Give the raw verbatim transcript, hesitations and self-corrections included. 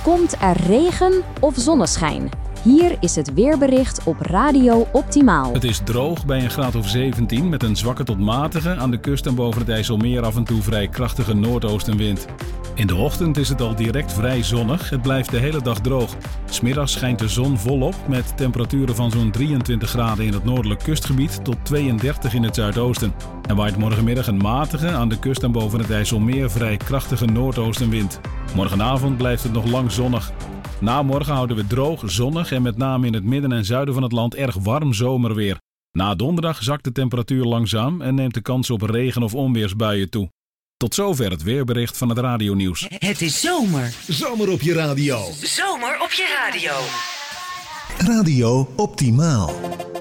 Komt er regen of zonneschijn? Hier is het weerbericht op Radio Optimaal. Het is droog bij een graad of zeventien met een zwakke tot matige, aan de kust en boven het IJsselmeer af en toe vrij krachtige noordoostenwind. In de ochtend is het al direct vrij zonnig. Het blijft de hele dag droog. 'S Middags schijnt de zon volop met temperaturen van zo'n drieëntwintig graden in het noordelijk kustgebied tot tweeëndertig in het zuidoosten. Er waait morgenmiddag een matige, aan de kust en boven het IJsselmeer vrij krachtige noordoostenwind. Morgenavond blijft het nog lang zonnig. Na morgen houden we droog, zonnig en met name in het midden en zuiden van het land erg warm zomerweer. Na donderdag zakt de temperatuur langzaam en neemt de kans op regen- of onweersbuien toe. Tot zover het weerbericht van het radionieuws. Het is zomer. Zomer op je radio. Zomer op je radio. Radio Optimaal.